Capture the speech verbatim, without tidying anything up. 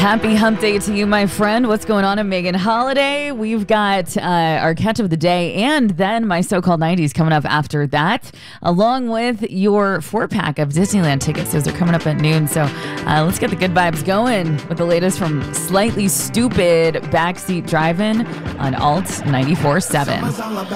Happy hump day to you, my friend. What's going on in Megan Holiday? We've got uh, our catch of the day and then my so-called nineties coming up after that, along with your four-pack of Disneyland tickets. Those are coming up at noon. So uh, let's get the good vibes going with the latest from Slightly Stoopid Backseat Drivin' on Alt ninety-four point seven.